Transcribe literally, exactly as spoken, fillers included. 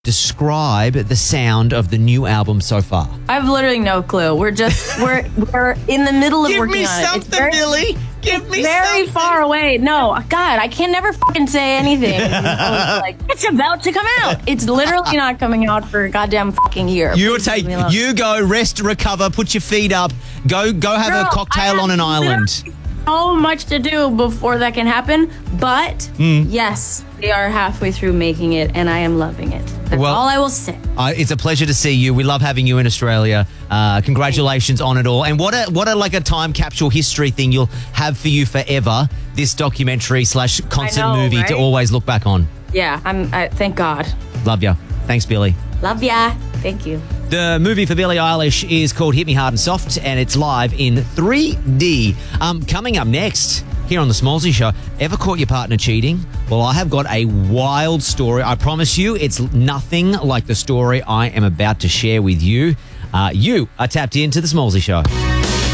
Describe the sound of the new album so far. I have literally no clue. We're just we're we're in the middle of Give working me on it. something, It's very, Billy. Give me very something. far away. No, God, I can never fucking say anything. Like, it's about to come out. It's literally not coming out for a goddamn fucking year. You Please take, leave me alone. you go rest, recover, put your feet up, go go have Girl, a cocktail I on an have island. So much to do before that can happen, but Mm. yes, they are halfway through making it, and I am loving it. That's Well- all I will say. Uh, it's a pleasure to see you. We love having you in Australia. Uh, congratulations on it all. And what a what a like a time capsule history thing you'll have for you forever. This documentary slash concert know, movie to right? always look back on. Yeah, I'm. I, thank God. Love ya. Thanks, Billy. Love ya. Thank you. The movie for Billie Eilish is called Hit Me Hard and Soft, and it's live in three D. Um, coming up next here on The Smallsy Show, ever caught your partner cheating? Well, I have got a wild story. I promise you, it's nothing like the story I am about to share with you. Uh, you are tapped into The Smallsy Show.